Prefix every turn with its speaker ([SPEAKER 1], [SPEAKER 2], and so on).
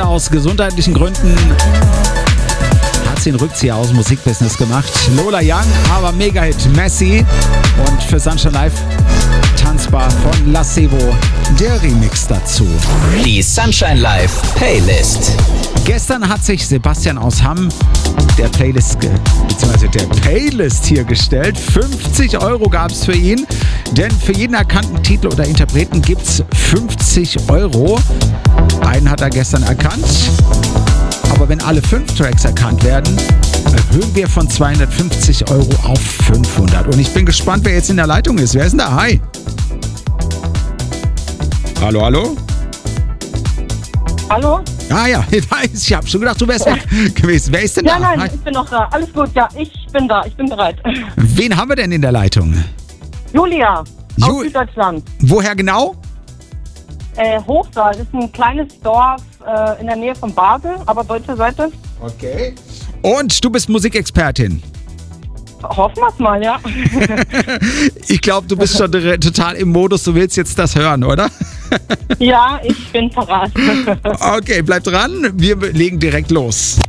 [SPEAKER 1] aus gesundheitlichen Gründen hat sie einen Rückzieher aus dem Musikbusiness gemacht. Lola Young, aber Mega-Hit Messi. Und für Sunshine Live tanzbar von Lacevo der Remix dazu.
[SPEAKER 2] Die Sunshine Live Playlist.
[SPEAKER 1] Gestern hat sich Sebastian aus Hamm der Playlist hier gestellt. 50 € gab es für ihn, denn für jeden erkannten Titel oder Interpreten gibt es 50 €. Einen hat er gestern erkannt, aber wenn alle 5 Tracks erkannt werden, erhöhen wir von 250 € auf 500. Und ich bin gespannt, wer jetzt in der Leitung ist. Wer ist denn da? Hi. Hallo, hallo?
[SPEAKER 3] Hallo?
[SPEAKER 1] Ah ja, ich habe schon gedacht, du wärst weg gewesen. Wer ist denn da?
[SPEAKER 3] Ja, nein,
[SPEAKER 1] Hi.
[SPEAKER 3] ich bin noch da. Alles gut, ja, ich bin da, ich bin bereit.
[SPEAKER 1] Wen haben wir denn in der Leitung?
[SPEAKER 3] Julia, aus Süddeutschland.
[SPEAKER 1] Woher genau?
[SPEAKER 3] Hochsaal, das ist ein kleines Dorf in der Nähe von Basel, aber deutsche Seite.
[SPEAKER 1] Okay. Und du bist Musikexpertin.
[SPEAKER 3] Hoffen wir es mal, ja.
[SPEAKER 1] Ich glaube, du bist schon total im Modus, du willst jetzt das hören, oder?
[SPEAKER 3] Ja, ich bin parat.
[SPEAKER 1] Okay, bleib dran, wir legen direkt los.